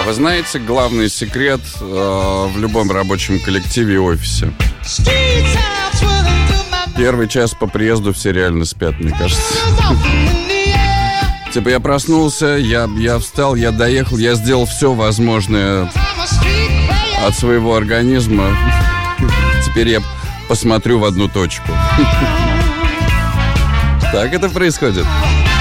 Вы знаете, главный секрет в любом рабочем коллективе и офисе. Первый час по приезду все реально спят, мне кажется. Типа я проснулся, я встал, я доехал, я сделал все возможное от своего организма. Теперь я посмотрю в одну точку. Так это происходит.